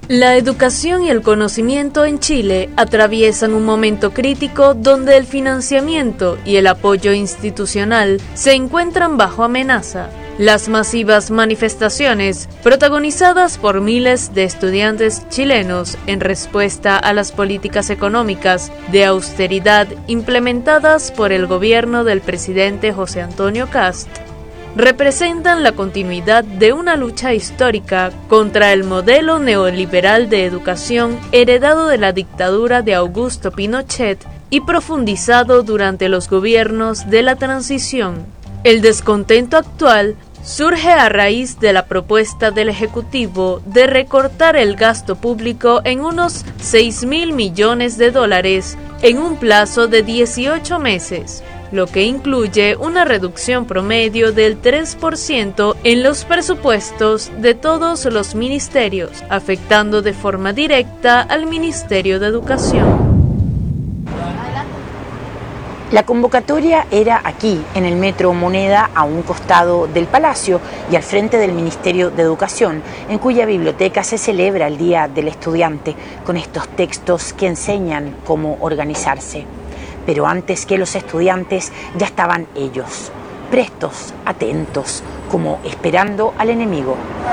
La educación y el conocimiento en Chile atraviesan un momento crítico donde el financiamiento y el apoyo institucional se encuentran bajo amenaza. Las masivas manifestaciones, protagonizadas por miles de estudiantes chilenos en respuesta a las políticas económicas de austeridad implementadas por el gobierno del presidente José Antonio Kast, representan la continuidad de una lucha histórica contra el modelo neoliberal de educación heredado de la dictadura de Augusto Pinochet y profundizado durante los gobiernos de la transición. El descontento actual surge a raíz de la propuesta del Ejecutivo de recortar el gasto público en unos 6.000 millones de dólares en un plazo de 18 meses, lo que incluye una reducción promedio del 3% en los presupuestos de todos los ministerios, afectando de forma directa al Ministerio de Educación. La convocatoria era aquí, en el Metro Moneda, a un costado del Palacio y al frente del Ministerio de Educación, en cuya biblioteca se celebra el Día del Estudiante, con estos textos que enseñan cómo organizarse. Pero antes que los estudiantes ya estaban ellos, prestos, atentos, como esperando al enemigo.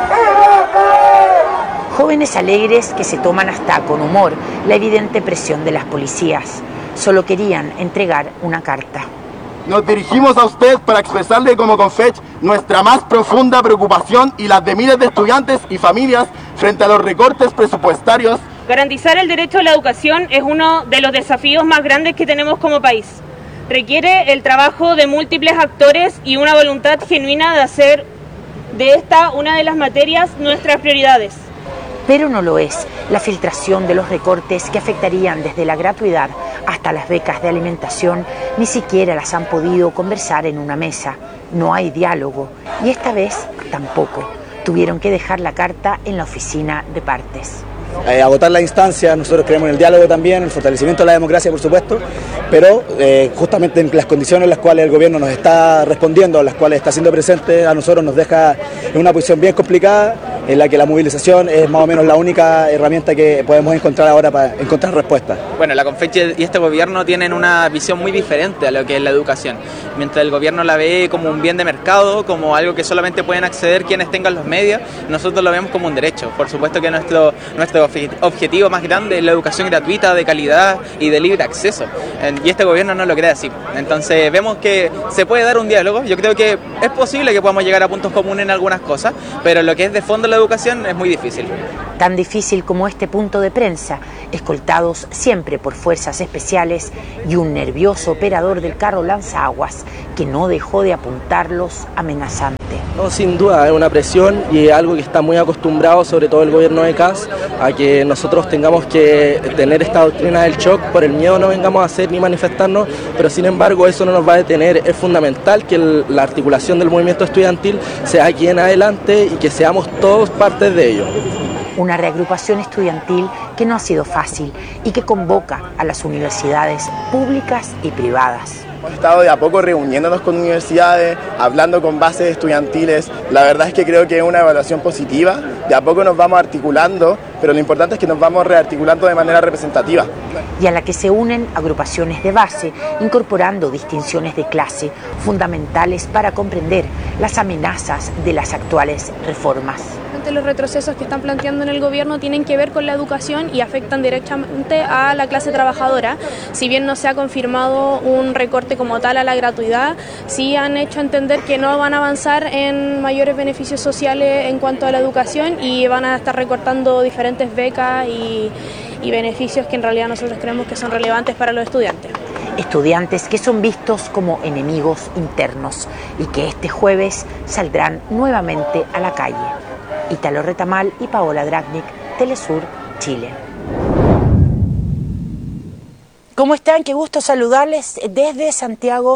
Jóvenes alegres que se toman hasta con humor la evidente presión de las policías. Solo querían entregar una carta. Nos dirigimos a usted para expresarle como Confech nuestra más profunda preocupación y las de miles de estudiantes y familias frente a los recortes presupuestarios. Garantizar el derecho a la educación es uno de los desafíos más grandes que tenemos como país. Requiere el trabajo de múltiples actores y una voluntad genuina de hacer de esta una de las materias nuestras prioridades. Pero no lo es la filtración de los recortes que afectarían desde la gratuidad hasta las becas de alimentación, ni siquiera las han podido conversar en una mesa. No hay diálogo y esta vez tampoco. Tuvieron que dejar la carta en la oficina de partes. Agotar la instancia, nosotros creemos en el diálogo también, en el fortalecimiento de la democracia, por supuesto, pero justamente en las condiciones en las cuales el gobierno nos está respondiendo, en las cuales está siendo presente, a nosotros nos deja en una posición bien complicada, en la que la movilización es más o menos la única herramienta que podemos encontrar ahora para encontrar respuestas. Bueno, la Confech y este gobierno tienen una visión muy diferente a lo que es la educación. Mientras el gobierno la ve como un bien de mercado, como algo que solamente pueden acceder quienes tengan los medios, nosotros lo vemos como un derecho. Por supuesto que nuestro objetivo más grande es la educación gratuita, de calidad y de libre acceso. Y este gobierno no lo cree así. Entonces vemos que se puede dar un diálogo. Yo creo que es posible que podamos llegar a puntos comunes en algunas cosas, pero lo que es de fondo la educación es muy difícil. Tan difícil como este punto de prensa, escoltados siempre por fuerzas especiales y un nervioso operador del carro lanzaguas que no dejó de apuntarlos amenazante. No, sin duda, es una presión y es algo que está muy acostumbrado, sobre todo el gobierno de Kast, a que nosotros tengamos que tener esta doctrina del shock, por el miedo no vengamos a hacer ni manifestarnos, pero sin embargo eso no nos va a detener. Es fundamental que la articulación del movimiento estudiantil sea aquí en adelante y que seamos todos partes de ello. Una reagrupación estudiantil que no ha sido fácil y que convoca a las universidades públicas y privadas. Hemos estado de a poco reuniéndonos con universidades, hablando con bases estudiantiles. La verdad es que creo que es una evaluación positiva. De a poco nos vamos articulando, pero lo importante es que nos vamos rearticulando de manera representativa. Y a la que se unen agrupaciones de base, incorporando distinciones de clase fundamentales para comprender las amenazas de las actuales reformas. Los retrocesos que están planteando en el gobierno tienen que ver con la educación y afectan directamente a la clase trabajadora. Si bien no se ha confirmado un recorte como tal a la gratuidad, sí han hecho entender que no van a avanzar en mayores beneficios sociales en cuanto a la educación y van a estar recortando diferentes becas y beneficios que en realidad nosotros creemos que son relevantes para los estudiantes. Estudiantes que son vistos como enemigos internos y que este jueves saldrán nuevamente a la calle. Italo Retamal y Paola Dragnik, Telesur, Chile. ¿Cómo están? Qué gusto saludarles desde Santiago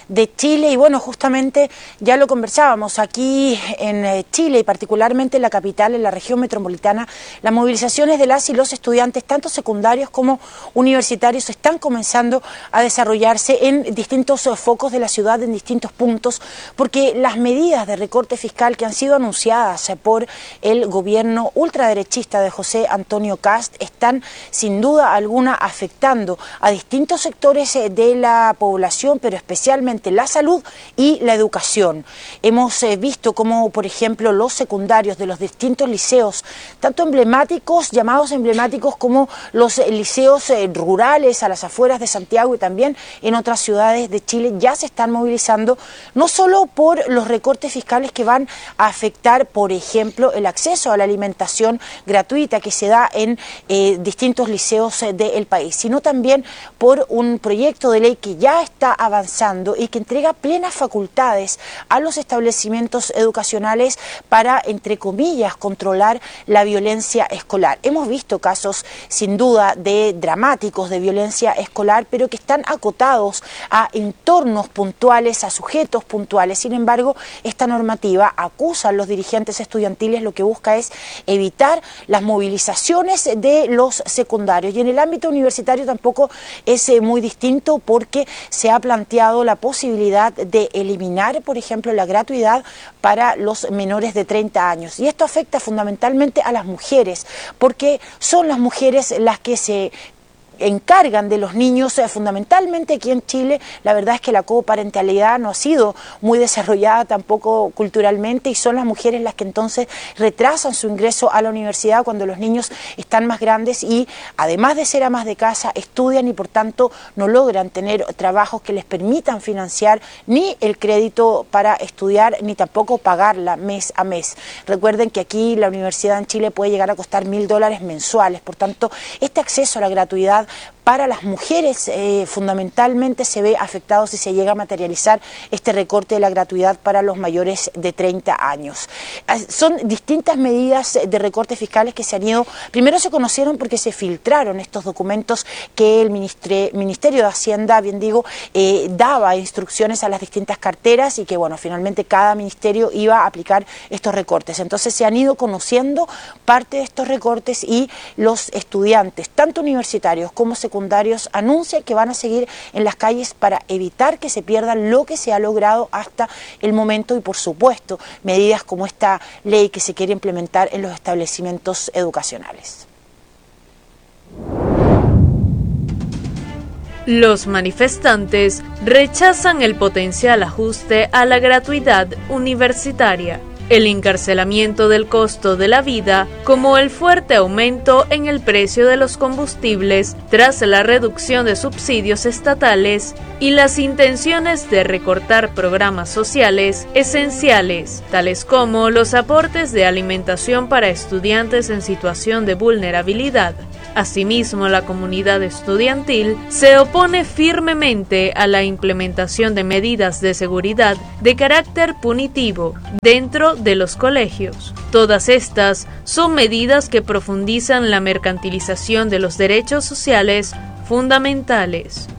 de Chile. Y bueno, justamente ya lo conversábamos aquí en Chile y particularmente en la capital, en la región metropolitana, las movilizaciones de las y los estudiantes, tanto secundarios como universitarios, están comenzando a desarrollarse en distintos focos de la ciudad, en distintos puntos, porque las medidas de recorte fiscal que han sido anunciadas por el gobierno ultraderechista de José Antonio Kast están sin duda alguna afectando a distintos sectores de la población, pero especialmente la salud y la educación. Hemos visto cómo, por ejemplo, los secundarios de los distintos liceos, tanto emblemáticos, llamados emblemáticos, como los liceos rurales a las afueras de Santiago y también en otras ciudades de Chile, ya se están movilizando, no solo por los recortes fiscales que van a afectar, por ejemplo, el acceso a la alimentación gratuita que se da en distintos liceos del país, sino también por un proyecto de ley que ya está avanzando y que entrega plenas facultades a los establecimientos educacionales para, entre comillas, controlar la violencia escolar. Hemos visto casos sin duda de dramáticos de violencia escolar, pero que están acotados a entornos puntuales, a sujetos puntuales. Sin embargo, esta normativa, acusa a los dirigentes estudiantiles, lo que busca es evitar las movilizaciones de los secundarios. Y en el ámbito universitario tampoco es muy distinto, porque se ha planteado la posibilidad de eliminar, por ejemplo, la gratuidad para los menores de 30 años. Y esto afecta fundamentalmente a las mujeres, porque son las mujeres las que se encargan de los niños, fundamentalmente aquí en Chile. La verdad es que la coparentalidad no ha sido muy desarrollada tampoco culturalmente, y son las mujeres las que entonces retrasan su ingreso a la universidad cuando los niños están más grandes y, además de ser amas de casa, estudian y por tanto no logran tener trabajos que les permitan financiar ni el crédito para estudiar ni tampoco pagarla mes a mes. Recuerden que aquí la universidad en Chile puede llegar a costar $1000 mensuales, por tanto este acceso a la gratuidad para las mujeres fundamentalmente se ve afectado si se llega a materializar este recorte de la gratuidad para los mayores de 30 años. Son distintas medidas de recortes fiscales que se han ido, primero se conocieron porque se filtraron estos documentos que el Ministerio de Hacienda, bien digo, daba instrucciones a las distintas carteras y que, bueno, finalmente cada ministerio iba a aplicar estos recortes. Entonces se han ido conociendo parte de estos recortes y los estudiantes, tanto universitarios como secundarios, anuncian que van a seguir en las calles para evitar que se pierda lo que se ha logrado hasta el momento y, por supuesto, medidas como esta ley que se quiere implementar en los establecimientos educacionales. Los manifestantes rechazan el potencial ajuste a la gratuidad universitaria, el encarcelamiento del costo de la vida, como el fuerte aumento en el precio de los combustibles tras la reducción de subsidios estatales y las intenciones de recortar programas sociales esenciales, tales como los aportes de alimentación para estudiantes en situación de vulnerabilidad. Asimismo, la comunidad estudiantil se opone firmemente a la implementación de medidas de seguridad de carácter punitivo dentro de los colegios. Todas estas son medidas que profundizan la mercantilización de los derechos sociales fundamentales.